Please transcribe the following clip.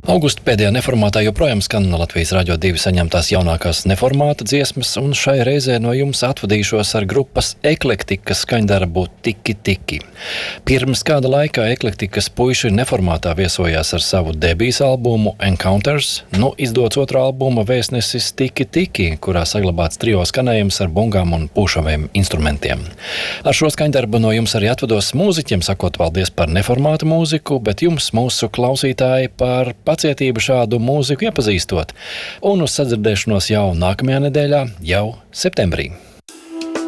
Augusta pēdējā neformātā joprojām skan Latvijas Radio 2 saņemtās jaunākās neformāta dziesmas, un šai reizē no jums atvadīšos ar grupas Eklektika skaņdarbu Tiki Tiki. Pirms kāda laika Eklektikas puiši neformātā viesojās ar savu debijas albumu Encounters, izdots otrā albuma Vēstnesis Tiki Tiki, kurā saglabāts trio skanējums ar bungām un pūšaviem instrumentiem. Ar šo skaņdarbu no jums arī atvados mūziķiem, sakot paldies par neformāta mūziku, bet jums, mūsu klausītāji, par pacietību šādu mūziku iepazīstot. Un uz sadzirdēšanos jau nākamajā nedēļā, jau septembrī.